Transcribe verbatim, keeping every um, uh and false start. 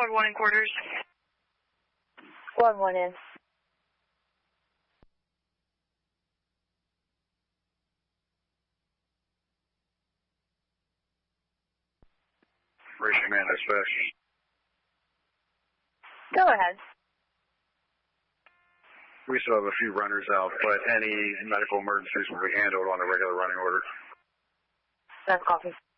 Squad one in quarters. Squad one in. Racing man, dispatch. Go ahead. We still have a few runners out, but any medical emergencies will be handled on a regular running order. That's coffee.